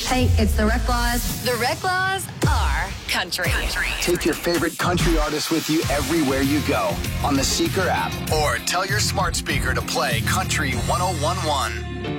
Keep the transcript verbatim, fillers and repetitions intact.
Hey, it's the Reclaws. The Reclaws are country. country. Take your favorite country artist with you everywhere you go on the Seeker app. Or tell your smart speaker to play Country one oh one one.